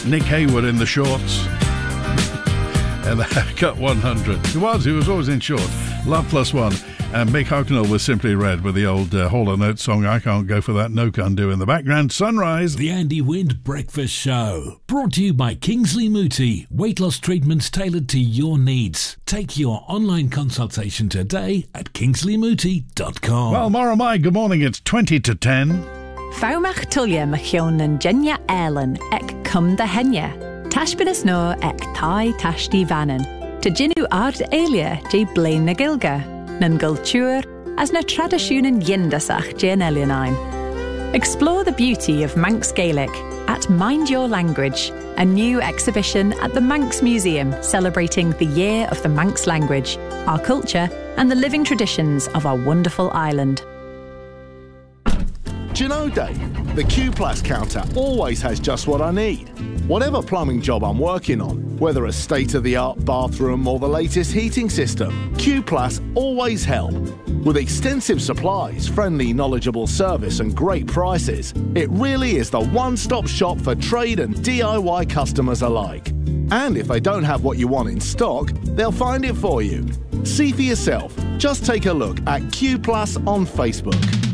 Nick Hayward in the shorts. And the Haircut 100. He was always in short. Love Plus One. And Mick Hucknall was Simply Red with the old Hall & Oates song, I Can't Go For That, No Can Do in the background. Sunrise. The Andy Wind Breakfast Show. Brought to you by Kingsley Mooti. Weight loss treatments tailored to your needs. Take your online consultation today at kingsleymooti.com. Well, Moramai, good morning. It's 20 to 10. Fawmach tulia machion and Jenya Erlen ek cum da henya. Tashbinas no ek tai tashti vanen. To jinu ard elia je blain na gilga. Nan gulture as na tradisjonen yindasach jen elianine. Explore the beauty of Manx Gaelic at Mind Your Language, a new exhibition at the Manx Museum celebrating the year of the Manx language, our culture and the living traditions of our wonderful island. Do you know, Dave, the Q Plus counter always has just what I need. Whatever plumbing job I'm working on, whether a state-of-the-art bathroom or the latest heating system, Q Plus always help. With extensive supplies, friendly, knowledgeable service and great prices, it really is the one-stop shop for trade and DIY customers alike. And if they don't have what you want in stock, they'll find it for you. See for yourself. Just take a look at Q Plus on Facebook.